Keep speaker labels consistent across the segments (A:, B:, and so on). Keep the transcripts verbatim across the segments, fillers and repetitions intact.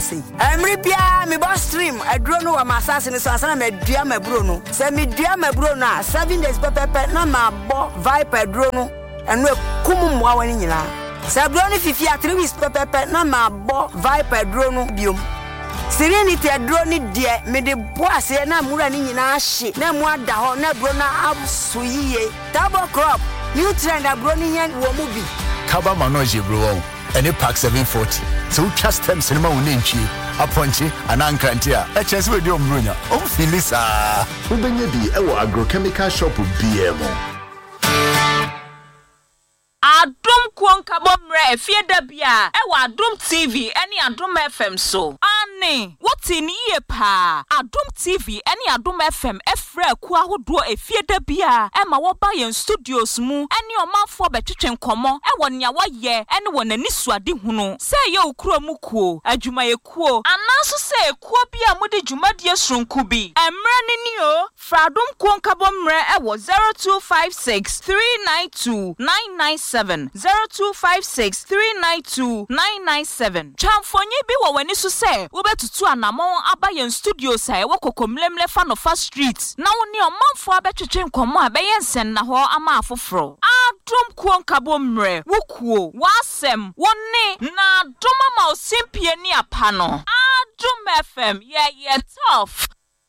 A: say emri bia me boss stream aduro no wa masase ni so asana me dua maburo no se me dua maburo no seven days pepepe na ma bo vibe aduro no eno ekumu moa wani nyina se aduro ni fifi a three weeks pepepe na ma bo vibe aduro no biom Serenity aduro ni de me de boase na mura ni nyina ahye na mu ada ho na aduro na absuyiye double crop nutrient aduro ni yen wo mu bi
B: Kaba manoje bro any pack seven forty so trust them cinema woni ntwi aponche anankranti a e chese we di omrunya o filisa ubenya bi e wo agrochemical shop B M
C: Adum kwonka bomre efie da bia e wa Adum T V eni Adum F M so ani woti ni ye pa Adum T V eni Adum F M efre ku ahodo efie da bia e ma wo ba yen studios mu eni omanfo betwetwe nkomo e wo nya wo ye eni wo nani suade hunu se ye okuro mu kuo adwuma ye kuo anaso se kuo bia mudi dwumadie sronku bi emre ni ni o fra Adum kwonka bomre e wo zero two five six three nine two nine nine seven zero two five six three nine two nine nine seven. Chamfonye bi wo wani so se wo betutu anamon abayen studio sai wo kokomlemle fa no fa street na wo ne omanfo abetwetwe nkomo abeyen sen na ho ama afoforo Adum kwonka bomre wo kuo wasem woni na adoma ma osimpie ni apa no Adum F M yeah yeah tough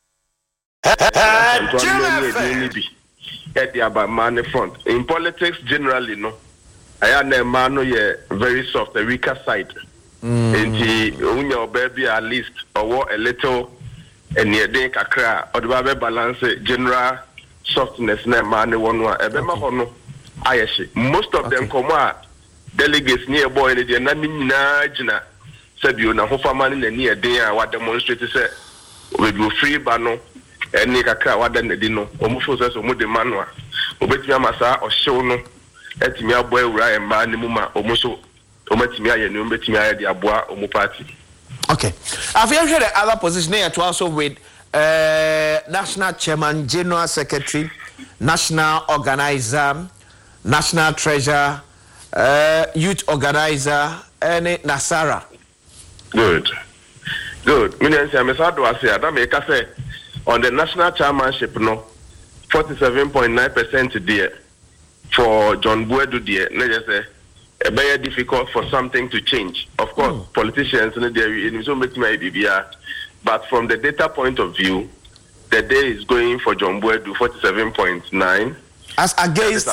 D: Adum F M at the about money front in politics generally no I am a man no very soft a weaker side and the unya baby at least or a little and near day kakra or the balance general softness na man one one e be ma hono ayeshi most of them come out delegates near boy in the na nyina gina sabi na ho fama na near day a wa demonstrate say we go free bano eni kakra wada na di no omo fo so mo de manwa obetimi amasa o hyew no etimi aboa ewura e ma ne mu ma omo so omatimi aye ne obetimi aye de aboa omo party.
E: Okay, have you heard the other position here to also with uh, national chairman, general secretary, national organizer, national treasurer, uh, youth organizer, and Nasara?
D: Good, good. Minister, I'm sorry to say that make us say on the national chairmanship, no, forty-seven point nine percent there for John Buedu there. Let's just say a very difficult for something to change. Of course, mm. politicians in there, but from the data point of view, the day is going for John Buedu forty-seven point nine.
E: As against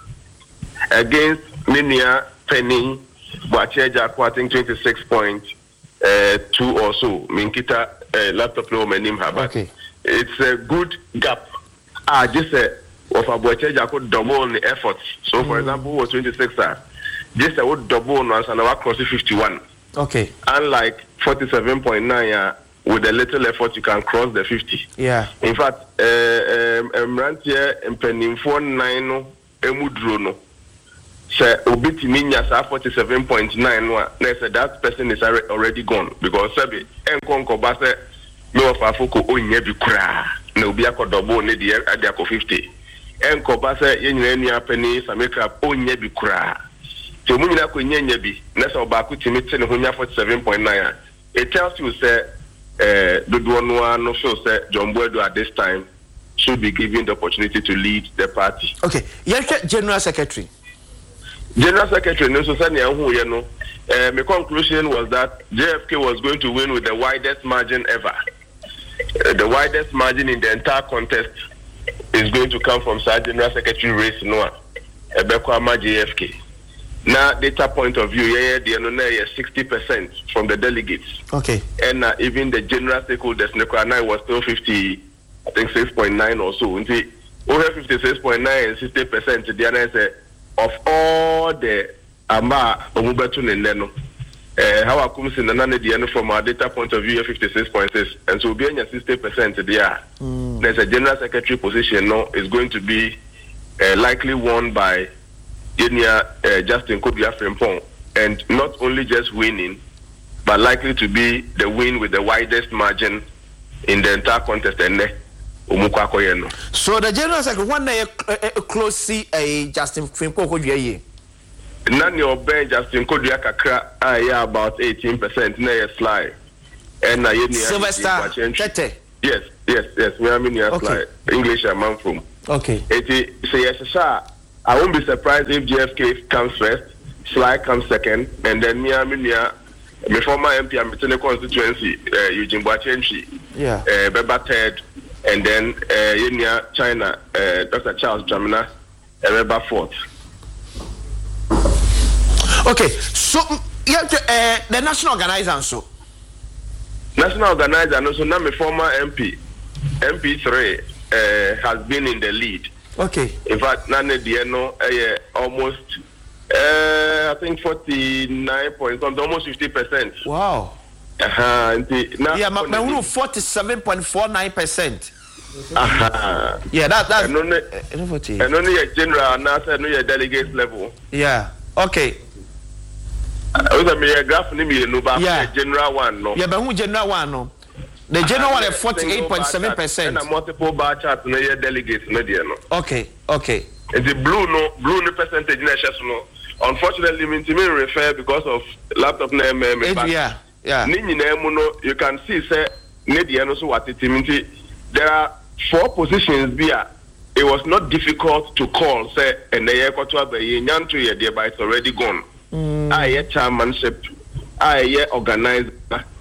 D: against Minia Penny Boacheja quoting twenty-six point two or so. Minkita uh, laptop no menim have.
E: Okay.
D: It's a good gap. Ah, just a of a Boacheja could double on the efforts. So, for mm. example, was twenty-six. Uh, just a would double on us and our cross fifty-one.
E: Okay.
D: Unlike forty-seven point nine, uh, with a little effort, you can cross the fifty.
E: Yeah.
D: In fact, uh, um, Rantia and Penning four nine Emudrono. Say, Obiti Minya forty-seven point nine. That person is already gone because Sabi and Conco Basse, no of Afoko, Onyebi Kra, no Biako double, Nedia Adiako fifty. And Cobasa, Yenya Penny, Sameka, Onyebi Kra. So Muna Kunyebi, Nessa Baku Timit and forty-seven point nine. It tells you, say, uh, the Duanua no show, say, John Buedo at this time should be given the opportunity to lead the party.
E: Okay, yes, General Secretary.
D: General Secretary, no society, you know, uh, my conclusion was that J F K was going to win with the widest margin ever. Uh, the widest margin in the entire contest is going to come from Sir General Secretary race Noah Ebekwama J F K. Now, data point of view, yeah, the N O N sixty percent from the delegates.
E: Okay.
D: And uh, even the general stakeholders, Nekwana was still fifty, I think six point nine or so. Over fifty-six point nine and sixty percent, the other say, of all the Ama Omubetun and Neno. Uh, how I come in the end from our data point of view, fifty-six point six, and so being a sixty percent there. Mm. There's a general secretary position now is going to be uh, likely won by Yenya uh, Justin Kobia Frimpong, and not only just winning, but likely to be the win with the widest margin in the entire contest. And
E: so the general secretary one day close see a Justin Frimpong Kobia.
D: None your Ben Justin Kodia Kakra, I about eighteen percent near slide. and I
E: Sylvester Tete.
D: Yes, yes, yes. Me, I mean, yes,
E: Okay.
D: like English and man from.
E: Okay.
D: It so yes, sir. I won't be surprised if J F K comes first, Sly comes second, and then me, I mean, yeah, my former M P, I'm in the constituency, uh, Eugene Boachenchi,
E: Yeah.
D: uh, Beba third, and then uh, in China, uh, Doctor Charles Jamina, uh, Beba fourth.
E: Okay, so yeah, uh, the national organizer so.
D: National organizer, and also now my former M P, M P three, uh, has been in the lead.
E: Okay.
D: In fact, Nane Dieno, uh, almost, uh, I think forty-nine point, almost fifty percent.
E: Wow.
D: Uh-huh.
E: Yeah, my my forty-seven point four nine percent.
D: Uh-huh.
E: Yeah, that that's.
D: And only,
E: uh,
D: and only a general, and now only a delegate level.
E: Yeah. Okay.
D: I was a mere graph, no, but
E: Yeah.
D: general one, no.
E: Yeah, but who general one no? The general one is forty-eight point seven percent.
D: And a multiple bar chart, no, yeah, delegates, no, dear, no.
E: Okay. Okay.
D: And the blue, no, blue, no percentage, no. Unfortunately, me to me refer because of laptop name, me.
E: Yeah. Yeah.
D: Nini name, no, you can see, say, Nedi, and also what it means. There are four positions here. It was not difficult to call, say, and they got to have a yantu here, but it's already gone. Mm. I hear chairmanship, I hear organizer,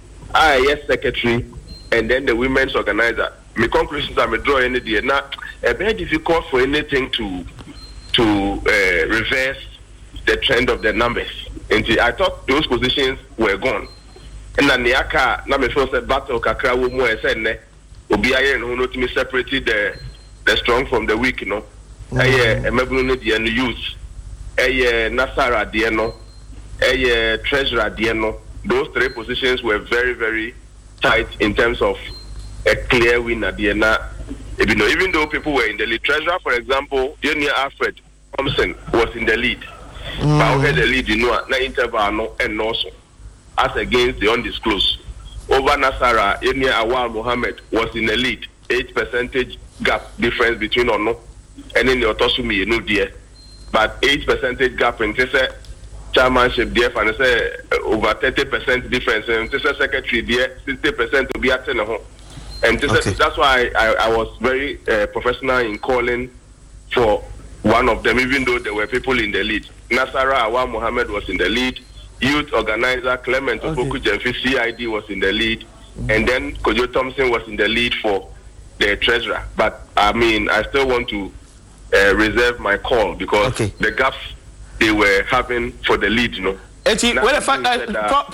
D: I hear secretary, and then the women's organizer. My conclusions are me draw any day. Now, it's very difficult for anything to to uh, reverse the trend of the numbers. And I thought those positions were gone. And then the aka, now me feel said battle kakra wo mo said ne, obi aye no no to me separated the the strong from the weak, you know. Aye, emebunu ne the youth. Aye, Nasara the no. Aye, treasurer the no. Those three positions were very very tight in terms of a clear winner. The na, you know, even though people were in the lead, treasurer, for example, Junior Alfred Thompson was in the lead. Mm. But okay, the lead, you know, na interval no and also as against the undisclosed. Over Nasara, Junior Awal Mohammed was in the lead, eight percentage gap difference between or no, and then the Otosumi, you know, dear, but eight percentage gap in this chairmanship, dear, and say over thirty percent difference, and this secretary, dear, sixty percent to be at home. And this okay. That's why I, I was very uh, professional in calling for one of them, even though there were people in the lead. Nasara Awal Mohammed was in the lead. Youth organizer Clement Opoku Jemfi C I D was in the lead. Mm-hmm. And then Kojo Thompson was in the lead for the treasurer. But I mean, I still want to uh, reserve my call because okay. the gaps they were having for the lead, you know.
E: Eti, well, the fact that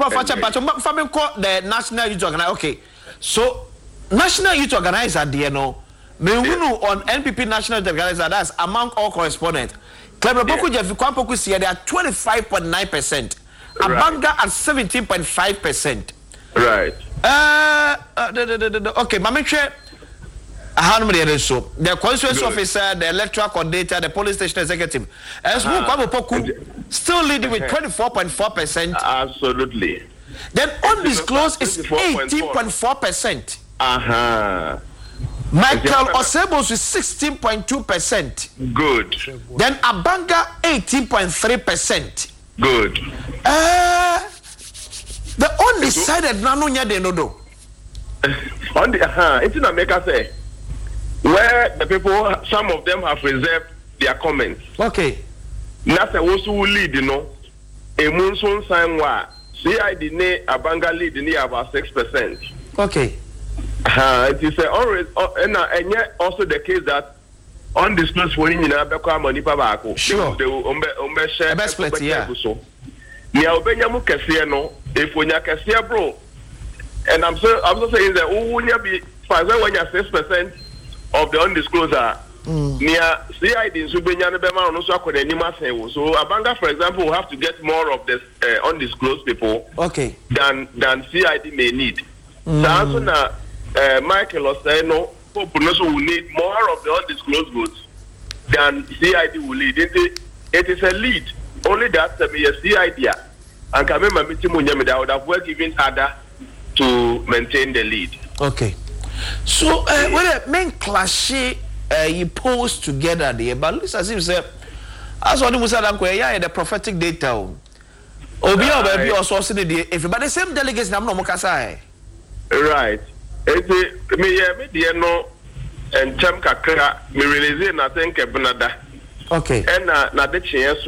E: the National Youth Organizer, okay. So, National Youth Organizer, do you know, me yes. on N P P National Youth Organizer, that's among all correspondents. Clement Opoku Jemfi Kwampoku C I D, they are twenty-five point nine percent. Abanga right. at seventeen point five percent.
D: Right.
E: Uh, uh the, the, the, the, okay, Mami Che, how many so? The constituency officer, the electoral coordinator, the police station executive. As uh, Poku still leading with twenty-four point four percent.
D: Absolutely.
E: Then undisclosed is eighteen point four percent.
D: Uh-huh.
E: Michael Osebos is sixteen point two percent.
D: Good.
E: Then Abanga eighteen point three percent.
D: Good.
E: Uh, the undecided Nanunya de Nodo.
D: On the uh, it's in America say where the people, some of them have reserved their comments.
E: Okay.
D: Nasa also will lead, you know. A monsoon sign wa C I D ne Abanga lead near about six percent.
E: Okay.
D: Uh, it is uh, always uh, and, uh, and yet also the case that undisclosed for you know because money babako.
E: Sure.
D: They will umbe umbe share.
E: Best split, yeah.
D: Nia obenya mu kese no if when you kese bro. And I'm so I'm so saying that who will be five when you six percent of the undisclosed are mm. near C I D Subenya no bema no so akode anima sen. So Abanga, for example, will have to get more of the uh, undisclosed people
E: okay
D: than than C I D may need. Mm. So also na uh, Michael Oseno also will need more of the undisclosed votes than C I D will lead. It, it is a lead. Only that to be a C I D. And can remember meeting Munyamida, I would have worked even harder to maintain the lead.
E: Okay. So uh, when the main clash uh, you pose together there, but listen as if say as one Musa Danko, yeah, the prophetic data. Obi or baby or source the if but the same delegates na no mokasa.
D: Right. Eti me ye me die no entem kakra me release na think Benada.
E: Okay.
D: And na na de chie